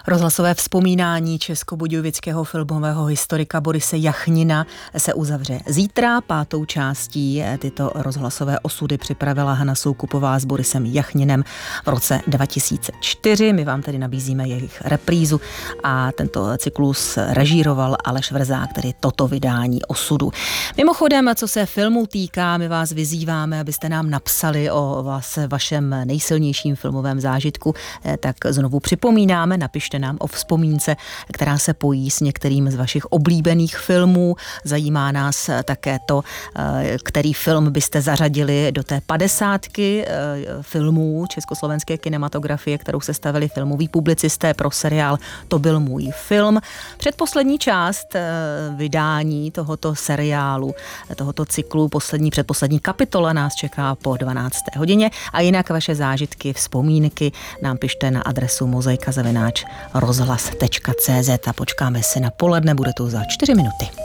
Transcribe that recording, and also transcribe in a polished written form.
Rozhlasové vzpomínání českobudějovického filmového historika Borise Jachnina se uzavře zítra. 5. částí tyto rozhlasové osudy připravila Hana Soukupová s Borisem Jachninem v roce 2004. My vám tedy nabízíme jejich reprízu a tento cyklus režíroval Aleš Vrzák, tedy toto vydání osudu. Mimochodem, co se filmu týká, my vás vyzýváme, abyste nám napsali o vašem nejsilnějším filmovém zážitku, tak znovu připomínáme, napište nám o vzpomínce, která se pojí s některým z vašich oblíbených filmů. Zajímá nás také to, který film byste zařadili do té 50 filmů československé kinematografie, kterou sestavili filmoví publicisté pro seriál To byl můj film. Předposlední část vydání tohoto seriálu, tohoto cyklu, předposlední kapitola nás čeká po 12. hodině a jinak vaše zážitky, vzpomínky nám pište na adresu mozaika@rozhlas.cz a počkáme si na poledne, bude to za 4 minuty.